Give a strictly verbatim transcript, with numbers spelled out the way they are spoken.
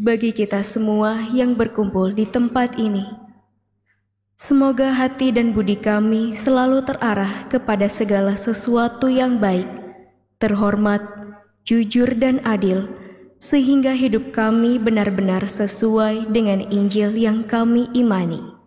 bagi kita semua yang berkumpul di tempat ini. Semoga hati dan budi kami selalu terarah kepada segala sesuatu yang baik, terhormat, jujur dan adil, sehingga hidup kami benar-benar sesuai dengan Injil yang kami imani.